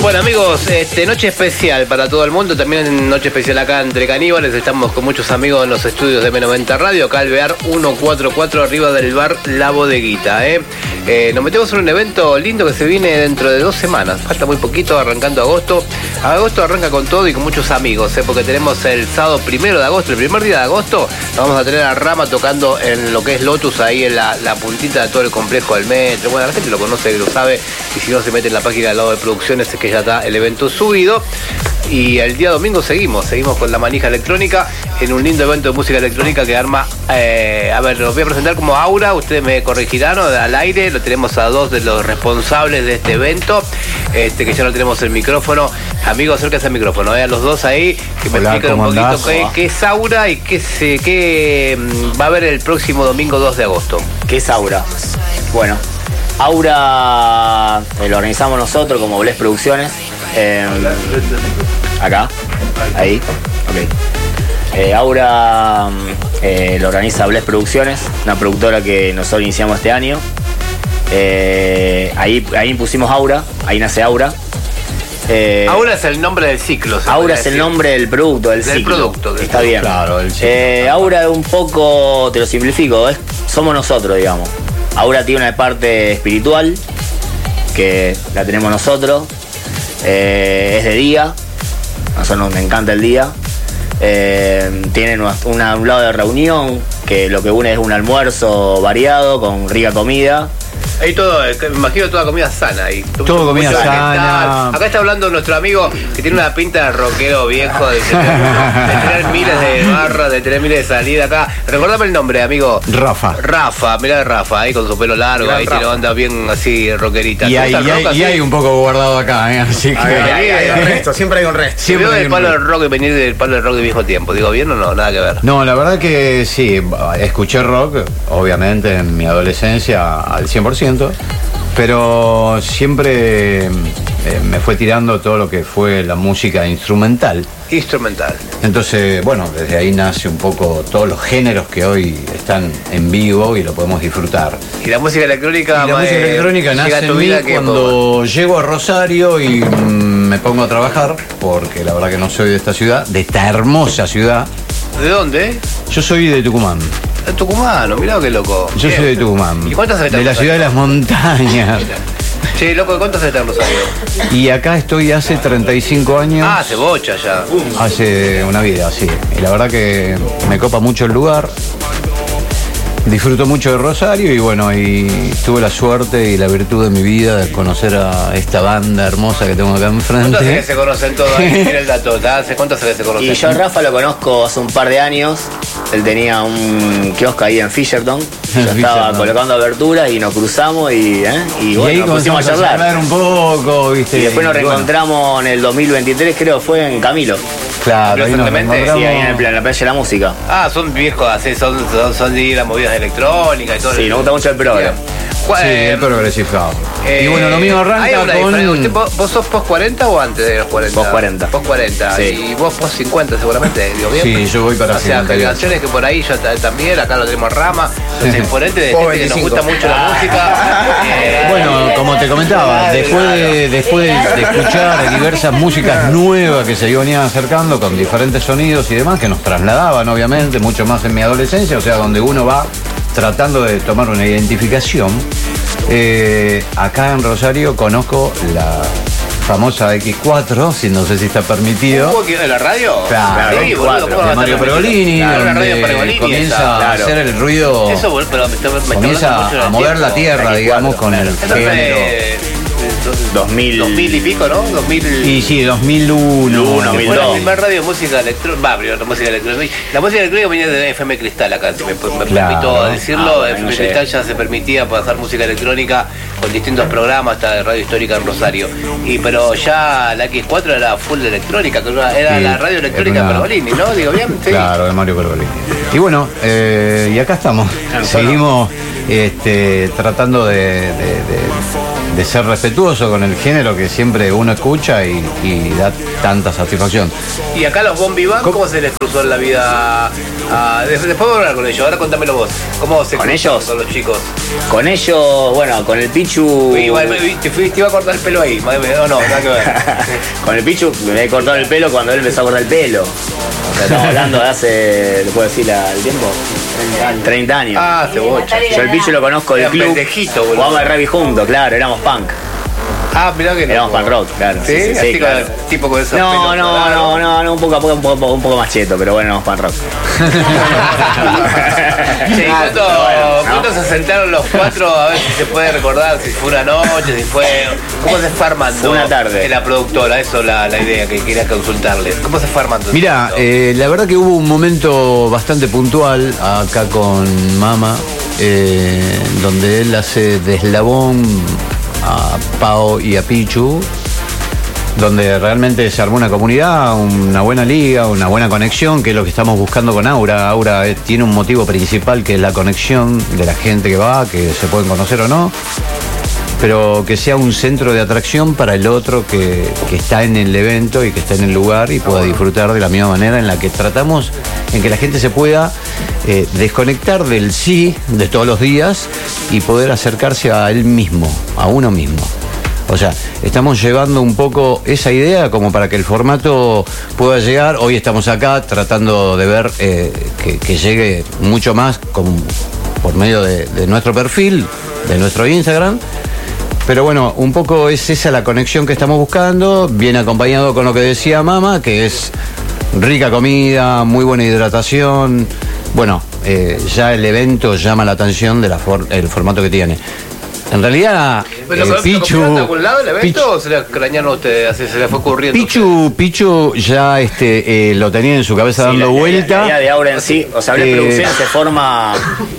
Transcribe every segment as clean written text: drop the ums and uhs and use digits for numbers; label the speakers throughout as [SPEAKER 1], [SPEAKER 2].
[SPEAKER 1] Bueno amigos, noche especial para todo el mundo, también noche especial acá entre Caníbales, estamos con muchos amigos en los estudios de M90 Radio, acá Alvear 144 arriba del bar La Bodeguita. Nos metemos en un evento lindo que se viene dentro de 2 semanas, falta muy poquito, arrancando agosto. Agosto arranca con todo y con muchos amigos, porque tenemos el sábado 1 de agosto, el primer día de agosto, vamos a tener a Rama tocando en lo que es Lotus, ahí en la puntita de todo el complejo del metro. Bueno, la gente lo conoce, lo sabe, y si no se mete en la página al lado de producciones, es que ya está el evento subido. Y el día domingo seguimos con la manija electrónica en un lindo evento de música electrónica que arma, a ver, los voy a presentar como Aura, ustedes me corregirán, al aire, lo tenemos a 2 de los responsables de este evento, que ya no tenemos el micrófono. Amigos, acérquense al micrófono, a los 2 ahí, que me expliquen un poquito qué es Aura y qué va a haber el próximo domingo 2 de agosto.
[SPEAKER 2] ¿Qué es Aura? Bueno, Aura lo organizamos nosotros como Bless Producciones. Acá, ahí, ok. Aura lo organiza Bless Producciones, una productora que nosotros iniciamos este año. Ahí pusimos Aura, ahí nace Aura.
[SPEAKER 1] Aura es el nombre del ciclo.
[SPEAKER 2] Aura es el nombre del producto, del ciclo. Está bien.
[SPEAKER 1] Claro, el ciclo.
[SPEAKER 2] Aura un poco, te lo simplifico, somos nosotros, digamos. Aura tiene una parte espiritual, que la tenemos nosotros. Es de día, a nosotros nos encanta el día. Tienen un lado de reunión, que lo que une es un almuerzo variado con rica comida.
[SPEAKER 1] Hay todo, me imagino toda comida sana ahí.
[SPEAKER 3] Todo comida sana.
[SPEAKER 1] Acá está hablando nuestro amigo que tiene una pinta de rockero viejo, de tener miles de barras, de tener miles de salidas acá. Recordame el nombre, amigo.
[SPEAKER 3] Rafa,
[SPEAKER 1] mirá Rafa, ahí con su pelo largo,
[SPEAKER 2] Gran
[SPEAKER 1] ahí
[SPEAKER 2] Rafa.
[SPEAKER 1] tiene onda bien así rockerita.
[SPEAKER 3] Y hay un poco guardado acá, así que...
[SPEAKER 2] Hay un resto, siempre hay un resto.
[SPEAKER 1] Si veo del palo del rock y venir del palo del rock de viejo tiempo, ¿digo bien o no? Nada que ver.
[SPEAKER 3] No, la verdad que sí, escuché rock, obviamente, en mi adolescencia al 100%, pero siempre me fue tirando todo lo que fue la música instrumental. Entonces, bueno, desde ahí nace un poco todos los géneros que hoy están en vivo y lo podemos disfrutar.
[SPEAKER 1] Y la música electrónica,
[SPEAKER 3] nace en mí cuando llego a Rosario y me pongo a trabajar, porque la verdad que no soy de esta ciudad, de esta hermosa ciudad.
[SPEAKER 1] ¿De dónde?
[SPEAKER 3] Yo soy de Tucumán.
[SPEAKER 1] De Tucumano, mirá qué loco.
[SPEAKER 3] Yo soy de Tucumán.
[SPEAKER 1] ¿Y cuántas hace
[SPEAKER 3] de la ciudad de las montañas.
[SPEAKER 1] Che, loco, ¿cuántos hace Rosario?
[SPEAKER 3] Y acá estoy hace 35 años.
[SPEAKER 1] Ah, hace bocha ya.
[SPEAKER 3] Hace una vida, sí. Y la verdad que me copa mucho el lugar. Disfruto mucho de Rosario y bueno, y tuve la suerte y la virtud de mi vida de conocer a esta banda hermosa que tengo acá enfrente.
[SPEAKER 1] ¿Cuánto hace que se conocen todos? Ahí tiene el dato, ¿hace cuánto hace que se conocen?
[SPEAKER 2] Y yo a Rafa lo conozco hace un par de años. Él tenía un kiosco ahí en Fisherton. Yo estaba colocando aberturas y nos cruzamos y bueno,
[SPEAKER 3] ahí
[SPEAKER 2] nos pusimos a charlar
[SPEAKER 3] un poco, ¿viste?
[SPEAKER 2] Y después nos reencontramos en el 2023, creo, fue en Camilo.
[SPEAKER 3] Claro, ahí nos
[SPEAKER 1] Exactamente,
[SPEAKER 2] Sí, ahí en la playa de la música.
[SPEAKER 1] Ah, son viejos, así, son de ir a movidas electrónicas y todo.
[SPEAKER 2] Sí, nos gusta mucho el programa.
[SPEAKER 3] Sí, el progresivado. Y bueno, lo mío arranca con...
[SPEAKER 1] ¿Vos sos post 40 o antes de los 40?
[SPEAKER 2] Post 40.
[SPEAKER 1] Post 40.
[SPEAKER 2] Sí.
[SPEAKER 1] Y vos post 50 seguramente, digo bien.
[SPEAKER 3] Sí, yo voy para
[SPEAKER 1] O sea,
[SPEAKER 3] 50.
[SPEAKER 1] generaciones que por ahí yo también, acá lo tenemos Rama, los exponentes de gente que nos gusta mucho la música.
[SPEAKER 3] Bueno, como te comentaba, después de escuchar diversas músicas nuevas que se iban acercando con diferentes sonidos y demás, que nos trasladaban obviamente mucho más en mi adolescencia, o sea, donde uno va tratando de tomar una identificación. Acá en Rosario conozco la famosa X4, si no sé si está permitido.
[SPEAKER 1] ¿De la radio?
[SPEAKER 3] Claro,
[SPEAKER 1] Sí, boludo,
[SPEAKER 3] de Mario Pergolini,
[SPEAKER 1] Claro, la radio
[SPEAKER 3] donde
[SPEAKER 1] Pergolini
[SPEAKER 3] comienza a
[SPEAKER 1] claro.
[SPEAKER 3] hacer el ruido,
[SPEAKER 1] Eso, pero me está
[SPEAKER 3] comienza
[SPEAKER 1] hablando mucho
[SPEAKER 3] a
[SPEAKER 1] del
[SPEAKER 3] mover
[SPEAKER 1] tiempo.
[SPEAKER 3] la tierra, digamos, con el género.
[SPEAKER 2] 2000
[SPEAKER 1] y pico, ¿no? 2000.
[SPEAKER 3] Y sí, 2001,
[SPEAKER 1] Fue la
[SPEAKER 3] 2002.
[SPEAKER 1] primera radio de música electrónica. La música electrónica. La música electrónica venía de FM Cristal acá, si me permito decirlo.
[SPEAKER 2] bueno,
[SPEAKER 1] FM
[SPEAKER 2] no sé.
[SPEAKER 1] Cristal ya se permitía pasar música electrónica con distintos programas, hasta de radio histórica en Rosario. Pero ya la X4 era full de electrónica, que era
[SPEAKER 3] Sí,
[SPEAKER 1] la radio electrónica
[SPEAKER 3] era una-
[SPEAKER 1] Pergolini, ¿no? Digo bien, sí.
[SPEAKER 3] Claro, de Mario Pergolini. Y bueno, y acá estamos. Seguimos tratando de de ser respetuoso con el género que siempre uno escucha y da tanta satisfacción.
[SPEAKER 1] Y acá los Bombi Band, ¿cómo se les cruzó en la vida? Después voy a hablar con ellos, ahora contámelo vos. ¿Cómo se
[SPEAKER 2] ¿Con
[SPEAKER 1] cruzó
[SPEAKER 2] ellos?
[SPEAKER 1] con los chicos?
[SPEAKER 2] Con ellos, bueno, con el Pichu.
[SPEAKER 1] Igual te iba a cortar el pelo ahí. No, nada que ver.
[SPEAKER 2] Con el Pichu me he cortado el pelo cuando él empezó a cortar el pelo. O sea, estamos hablando de hace, ¿le puedo decir el tiempo? 30 años.
[SPEAKER 1] Ah, hace bocha.
[SPEAKER 2] Yo el Pichu lo conozco del
[SPEAKER 1] Era
[SPEAKER 2] club.
[SPEAKER 1] pendejito, boludo.
[SPEAKER 2] Jugamos al rugby juntos, claro, éramos punk.
[SPEAKER 1] Ah, mirá que no.
[SPEAKER 2] Éramos punk rock, claro.
[SPEAKER 1] ¿Sí? Así
[SPEAKER 2] claro.
[SPEAKER 1] tipo con esa
[SPEAKER 2] No, un poco más cheto, pero bueno, éramos punk rock.
[SPEAKER 1] Sí, ¿cuántos se sentaron los cuatro? A ver si se puede recordar, si fue una noche, si fue... ¿Cómo se fue armando?
[SPEAKER 2] Fue una tarde.
[SPEAKER 1] La productora, eso la idea que quería consultarles. ¿Cómo se fue armando?
[SPEAKER 3] Mira, la verdad que hubo un momento bastante puntual acá con Mama, donde él hace de eslabón a Pau y a Pichu, donde realmente se armó una comunidad, una buena liga, una buena conexión, que es lo que estamos buscando con Aura. Aura tiene un motivo principal, que es la conexión de la gente que va, que se pueden conocer o no, pero que sea un centro de atracción para el otro que está en el evento y que está en el lugar y pueda disfrutar de la misma manera en la que tratamos, en que la gente se pueda desconectar del sí de todos los días y poder acercarse a él mismo, a uno mismo. O sea, estamos llevando un poco esa idea como para que el formato pueda llegar. Hoy estamos acá tratando de ver que llegue mucho más por medio de nuestro perfil, de nuestro Instagram. Pero bueno, un poco es esa la conexión que estamos buscando, bien acompañado con lo que decía Mama, que es rica comida, muy buena hidratación. Bueno, ya el evento llama la atención del formato que tiene. En realidad,
[SPEAKER 1] Pichu... ¿Lo algún lado el evento o se le extrañaron a ustedes? Así se le fue ocurriendo.
[SPEAKER 3] Pichu ya lo tenía en su cabeza dando vuelta.
[SPEAKER 2] La idea de Aura en sí, o sea, Bless Producciones se forma...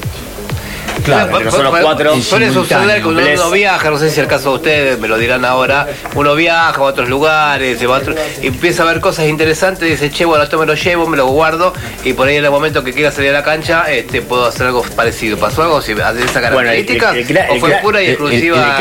[SPEAKER 3] Claro,
[SPEAKER 2] pero son los cuatro.
[SPEAKER 1] Suele suceder cuando uno viaja, no sé si el caso de ustedes, me lo dirán ahora, uno viaja a otros lugares, y empieza a ver cosas interesantes y dice, che, bueno, esto me lo llevo, me lo guardo, y por ahí en el momento que quiera salir a la cancha, puedo hacer algo parecido. ¿Pasó algo de esa característica? ¿O fue pura y exclusiva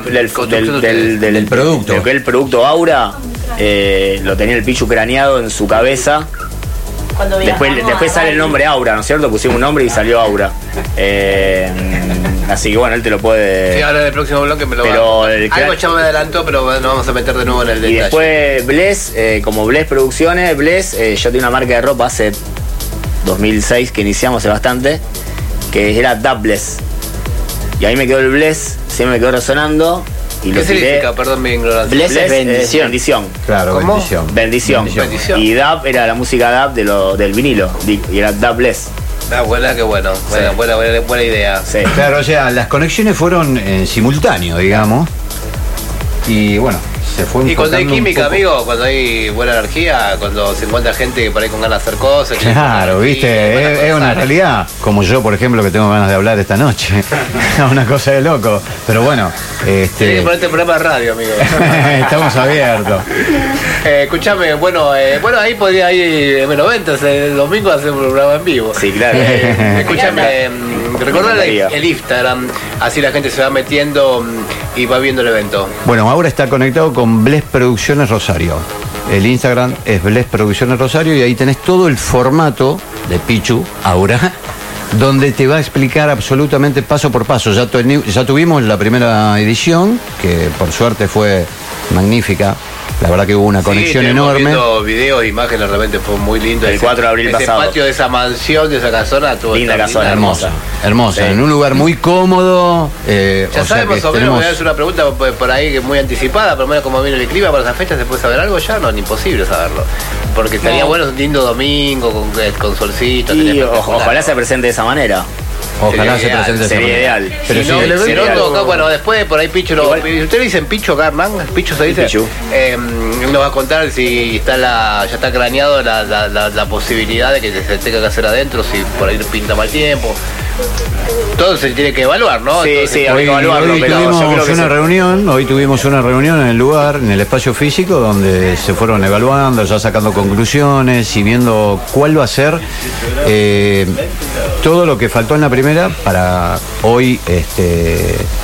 [SPEAKER 2] del producto? Lo que es el producto Aura, lo tenía el Pichu craneado en su cabeza. Después sale el nombre Aura, ¿no es cierto? Pusimos un nombre y salió Aura. Así que bueno, él te lo puede...
[SPEAKER 1] Sí, ahora en el próximo bloque me lo
[SPEAKER 2] va a...
[SPEAKER 1] Algo ya me adelantó, pero no vamos a meter de nuevo en el detalle.
[SPEAKER 2] Y después Bless, como Bless Producciones, yo tenía una marca de ropa hace 2006, que iniciamos hace bastante, que era Bless. Y ahí me quedó el Bless, siempre me quedó resonando. Y
[SPEAKER 1] ¿qué significa? Perdón mi ignorancia.
[SPEAKER 2] Bless es bendición.
[SPEAKER 3] Claro,
[SPEAKER 1] ¿cómo?
[SPEAKER 2] Bendición. Y dub era la música dub del vinilo. Y era Dub Bless.
[SPEAKER 1] Ah, buena, qué bueno. Buena idea.
[SPEAKER 2] Sí.
[SPEAKER 3] Claro, o sea, las conexiones fueron en simultáneo, digamos. Y bueno, se fue.
[SPEAKER 1] Y cuando hay química, amigo, cuando hay buena energía, cuando se encuentra gente por ahí con ganas de hacer cosas.
[SPEAKER 3] Claro, viste, es una realidad. Como yo, por ejemplo, que tengo ganas de hablar esta noche. Una cosa de loco. Pero bueno,
[SPEAKER 1] Tienes que ponerte el programa de radio, amigo.
[SPEAKER 3] estamos abiertos.
[SPEAKER 1] Escuchame, bueno, ahí podría ir M90, el domingo hacer un programa en vivo.
[SPEAKER 2] Sí, claro.
[SPEAKER 1] Escúchame, recordar el Instagram, así la gente se va metiendo y va viendo el evento.
[SPEAKER 3] Bueno, ahora está conectado con Bless Producciones Rosario. El Instagram es Bless Producciones Rosario y ahí tenés todo el formato de Pichu, Aura, donde te va a explicar absolutamente paso por paso. Ya tuvimos la primera edición, que por suerte fue magnífica. La verdad que hubo una conexión enorme.
[SPEAKER 1] Viendo videos, imágenes, realmente fue muy lindo.
[SPEAKER 2] El 4 de abril pasado.
[SPEAKER 1] El patio de esa mansión, de esa casona, estuvo
[SPEAKER 2] linda casona,
[SPEAKER 3] hermosa. Hermosa,
[SPEAKER 2] sí.
[SPEAKER 3] En un lugar muy cómodo.
[SPEAKER 1] Ya sabemos, o menos, voy a hacer una pregunta por ahí que es muy anticipada, pero menos como viene el clima para esa fecha, ¿se puede saber algo ya? No, es imposible saberlo. Porque estaría bueno un lindo domingo con solcito.
[SPEAKER 2] Y ojalá se presente de esa manera.
[SPEAKER 3] Ojalá se presente esa manera.
[SPEAKER 2] Ideal.
[SPEAKER 3] Pero
[SPEAKER 1] si no, bueno, después por ahí Pichu, ustedes dicen Pichu acá, Hernán, Pichu se dice.
[SPEAKER 2] Pichu.
[SPEAKER 1] Nos va a contar si está ya está craneado la posibilidad de que se tenga que hacer adentro, si por ahí pinta mal tiempo. Todo se tiene que evaluar, ¿no?
[SPEAKER 2] Sí,
[SPEAKER 1] entonces,
[SPEAKER 2] sí, hay que evaluarlo.
[SPEAKER 3] Hoy tuvimos una reunión en el lugar, en el espacio físico, donde se fueron evaluando, ya sacando conclusiones y viendo cuál va a ser todo lo que faltó en la primera para hoy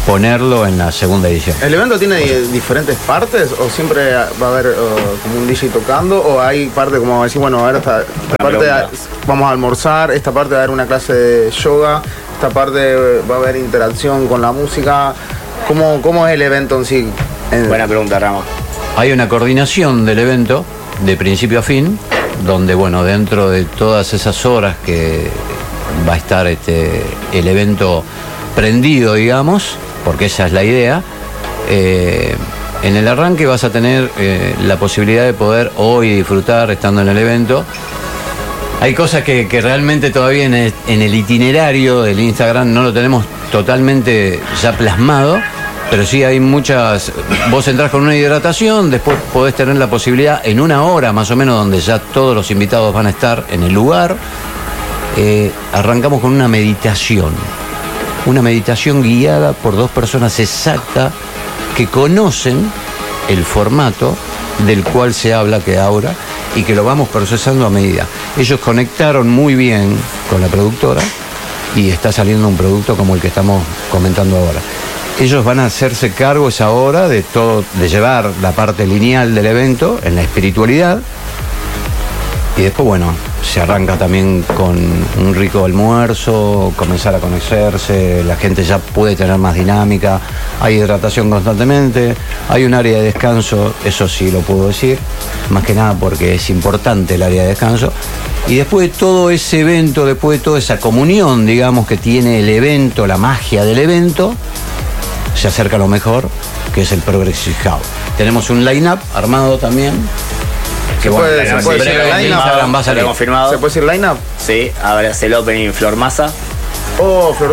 [SPEAKER 3] ponerlo en la segunda edición.
[SPEAKER 4] ¿El evento tiene diferentes partes o siempre va a haber como un DJ tocando o hay parte como decir, bueno, a ver, esta parte vamos a almorzar, esta parte va a haber una clase de yoga, esta parte va a haber interacción con la música? ¿Cómo es el evento en sí?
[SPEAKER 2] Buena pregunta, Rama.
[SPEAKER 3] Hay una coordinación del evento de principio a fin, donde, bueno, dentro de todas esas horas que va a estar el evento prendido, digamos, porque esa es la idea, en el arranque vas a tener la posibilidad de poder hoy disfrutar estando en el evento. Hay cosas que realmente todavía en el itinerario del Instagram no lo tenemos totalmente ya plasmado, pero sí hay muchas. Vos entrás con una hidratación, después podés tener la posibilidad en una hora más o menos, donde ya todos los invitados van a estar en el lugar. Arrancamos con una meditación guiada por dos personas exactas que conocen el formato del cual se habla, que ahora, y que lo vamos procesando a medida. Ellos conectaron muy bien con la productora y está saliendo un producto como el que estamos comentando ahora. Ellos van a hacerse cargo esa hora de todo, de llevar la parte lineal del evento en la espiritualidad, y después, bueno, se arranca también con un rico almuerzo, comenzar a conocerse, la gente ya puede tener más dinámica, hay hidratación constantemente, hay un área de descanso, eso sí lo puedo decir, más que nada porque es importante el área de descanso. Y después de todo ese evento, después de toda esa comunión, digamos, que tiene el evento, la magia del evento, se acerca lo mejor, que es el Progressive House. Tenemos un line-up armado también.
[SPEAKER 4] ¿Se puede decir
[SPEAKER 3] Instagram va a salir.
[SPEAKER 2] Confirmado.
[SPEAKER 4] ¿Se puede decir line-up?
[SPEAKER 2] Sí, ahora es el opening Flor Massa.
[SPEAKER 4] Oh, Flor.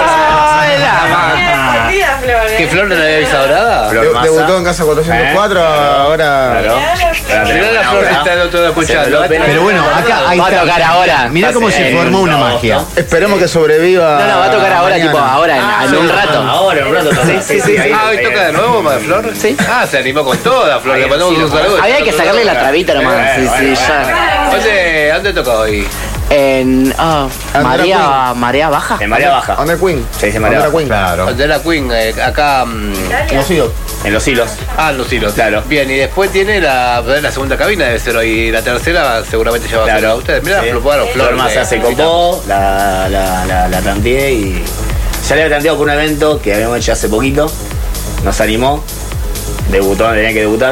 [SPEAKER 1] ¿Qué Flor no le había avisado nada?
[SPEAKER 4] Debutó en Casa 404, ahora.
[SPEAKER 2] Claro.
[SPEAKER 1] Mirá la Flor que está del otro lado escuchando.
[SPEAKER 3] Pero bueno, acá ahí
[SPEAKER 5] Va a
[SPEAKER 3] está.
[SPEAKER 5] tocar ahora.
[SPEAKER 3] Mirá cómo se formó una magia.
[SPEAKER 4] Esperemos que sobreviva.
[SPEAKER 5] No, va a tocar ahora,
[SPEAKER 4] mañana.
[SPEAKER 5] tipo ahora, en un rato.
[SPEAKER 2] Ahora, un rato. Sí.
[SPEAKER 1] Ah, hoy toca de nuevo, más Flor.
[SPEAKER 5] Sí.
[SPEAKER 1] Ah, se animó con toda, Flor. Le mandamos un saludo.
[SPEAKER 5] Había que sacarle la trabita nomás. Sí, ya.
[SPEAKER 1] ¿Dónde toca hoy?
[SPEAKER 5] En Marea Baja.
[SPEAKER 2] En Marea Baja.
[SPEAKER 4] Under Queen.
[SPEAKER 2] Se dice Marea Baja.
[SPEAKER 4] Queen.
[SPEAKER 3] Claro.
[SPEAKER 1] De la Queen, acá.
[SPEAKER 4] Los hijos.
[SPEAKER 2] En Los Hilos.
[SPEAKER 1] Ah, Los Hilos.
[SPEAKER 2] Claro.
[SPEAKER 1] Bien, y después tiene la segunda cabina, debe ser hoy. Y la tercera seguramente ya va a ser a ustedes. Mirá,
[SPEAKER 2] Sí.
[SPEAKER 1] Flor,
[SPEAKER 2] Flor Massa se copó, la tanteé y ya le había tanteado por un evento que habíamos hecho hace poquito. Nos animó, debutó donde tenía que debutar.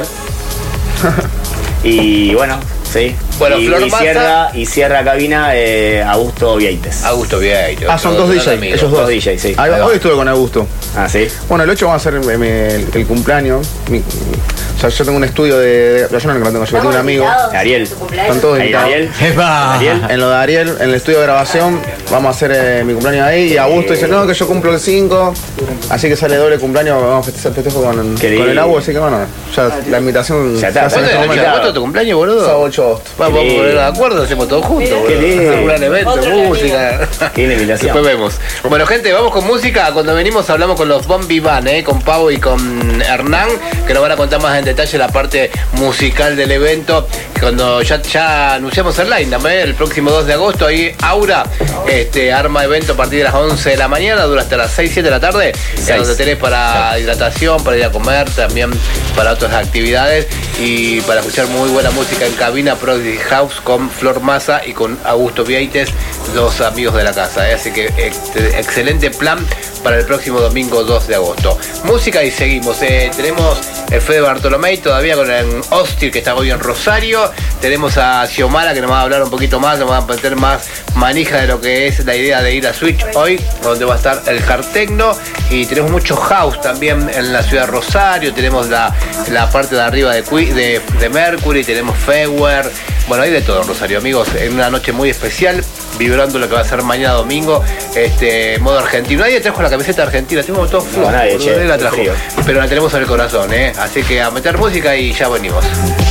[SPEAKER 2] Y bueno, sí.
[SPEAKER 1] Bueno, Flor Massa.
[SPEAKER 2] Cierra cabina Augusto Vieites.
[SPEAKER 1] Augusto Vieito.
[SPEAKER 4] Ah, son dos DJs, ellos dos.
[SPEAKER 2] Dos DJs, sí.
[SPEAKER 4] Hoy estuve con Augusto.
[SPEAKER 2] Ah, sí.
[SPEAKER 4] Bueno, el 8 vamos a hacer el cumpleaños. O sea, yo tengo un estudio yo no lo tengo, yo tengo un amigo.
[SPEAKER 2] Ariel.
[SPEAKER 4] Están todos
[SPEAKER 2] Ahí,
[SPEAKER 4] invitados.
[SPEAKER 2] Ariel.
[SPEAKER 3] ¡Epa!
[SPEAKER 2] Ariel.
[SPEAKER 4] En lo de Ariel, en el estudio de grabación, vamos a hacer mi cumpleaños ahí. Y Augusto dice, no, que yo cumplo el 5. Así que sale doble cumpleaños, vamos a festejo con el agua. Así que bueno, ya la invitación
[SPEAKER 2] Ya está.
[SPEAKER 4] se hace en
[SPEAKER 1] ¿Cuándo
[SPEAKER 4] este
[SPEAKER 1] es el
[SPEAKER 4] momento.
[SPEAKER 1] 8 de agosto tu cumpleaños, boludo?
[SPEAKER 4] Sábado 8 de agosto.
[SPEAKER 1] Vamos a poner de acuerdo, hacemos todo juntos, boludo.
[SPEAKER 2] Qué lindo.
[SPEAKER 1] Un gran evento, música.
[SPEAKER 2] Tiene invitación.
[SPEAKER 1] Después vemos. Bueno, gente, vamos con música. Cuando venimos hablamos con los Bombi Van, con Pavo y con Hernán, que nos van a contar más en detalle la parte musical del evento. Cuando ya anunciamos el line, el próximo 2 de agosto, ahí Aura arma evento a partir de las 11 de la mañana, dura hasta las 6, 7 de la tarde, donde tenés para hidratación, para ir a comer, también para otras actividades y para escuchar muy buena música en cabina. Progressive House con Flor Massa y con Augusto Vieites, dos amigos de la casa. Así que excelente plan para el próximo domingo 2 de agosto. Música y seguimos. Tenemos el Fede Bartolomé todavía con el Hostil, que está hoy en Rosario. Tenemos a Xiomara, que nos va a hablar un poquito más, nos va a meter más manija de lo que es la idea de ir a Switch hoy, donde va a estar el hard techno. Y tenemos mucho house también en la ciudad de Rosario. Tenemos la parte de arriba de Mercury, tenemos Fewer. Bueno, hay de todo en Rosario, amigos, en una noche muy especial, vibrando lo que va a ser mañana domingo, modo argentino. Nadie trajo la camiseta argentina, tenemos todo flojo,
[SPEAKER 2] nadie,
[SPEAKER 1] la trajo, pero la tenemos en el corazón, así que a meter música y ya venimos.